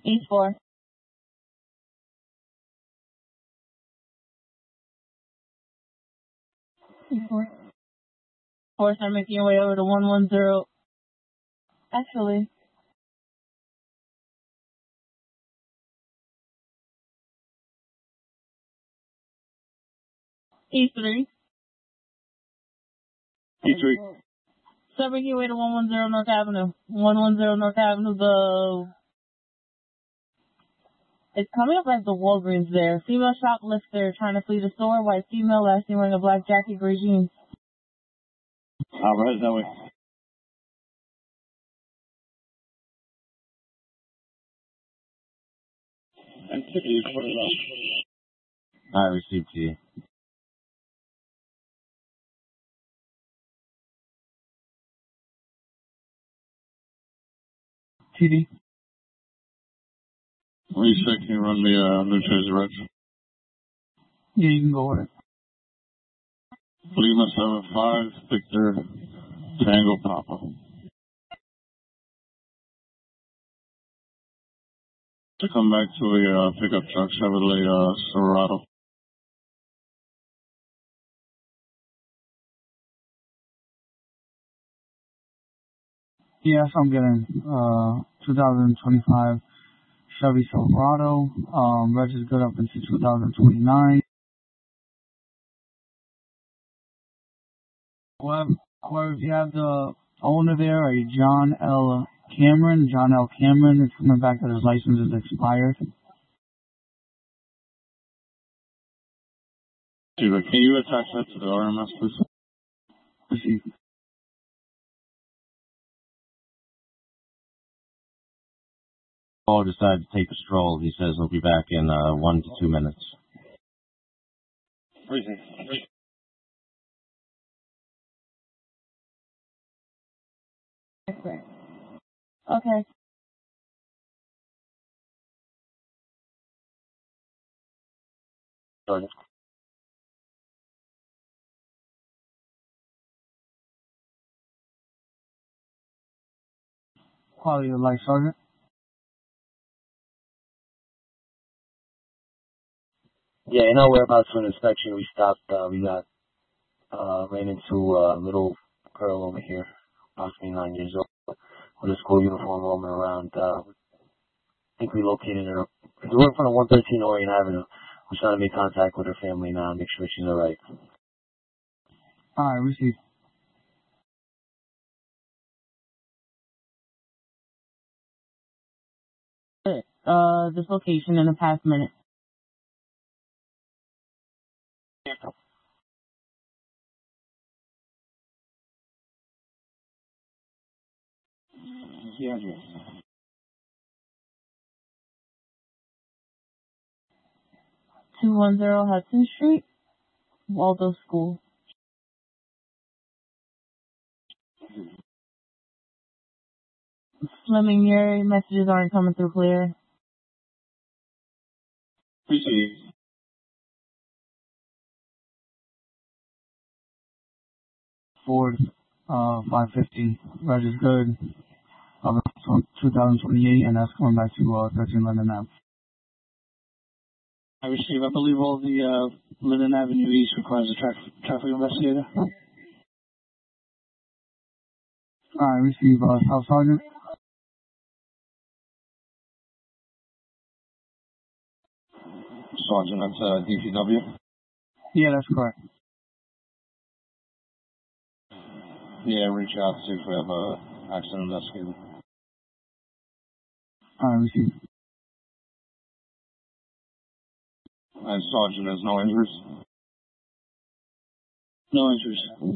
East 4. East 4. 4, start making your way over to 110. Actually, E3. E3. Start making your way to 110 North Avenue. 110 North Avenue, it's coming up as the Walgreens there. Female shoplifter trying to flee the store. White female, last seen wearing a black jacket, gray jeans. We're headed that way. Antiquities, what is that? I received T. TD. Reset, can you run me New Jersey Reds? Yeah, you can go with it. Lima 75, Victor, Tango Papa. To come back to a pickup truck, Chevrolet Silverado. Yeah, so I'm getting 2025 Chevy Silverado. Reg is good up into 2029. Whoever, if you have the owner there, are you John L. Cameron? John L. Cameron is coming back that his license is expired. Can you attach that to the RMS, please? Receive. Paul decided to take a stroll. He says he'll be back in 1 to 2 minutes. Freezing. Okay. Sorry. Quality of life, Sergeant. Yeah, in our whereabouts for an inspection, we stopped, ran into a little girl over here, approximately 9 years old, with a school uniform roaming around. I think we located her. We're in front of 113 Orient Avenue. We're trying to make contact with her family now, make sure she's alright. Alright, receive. This location in the past minute. Yeah, 210 Hudson Street, Waldo School. Fleming, your messages aren't coming through clear. Appreciate it. Ford 550. Reg is good. 2028, and that's coming back to 13 London Ave. I receive. I believe all the Linden Avenue East requires a traffic investigator. Alright, receive South Sergeant. Sergeant, that's DPW. Yeah, that's correct. Yeah, reach out to see if we have an accident investigator. Alright, receive. And Sergeant, there's no injuries? No injuries.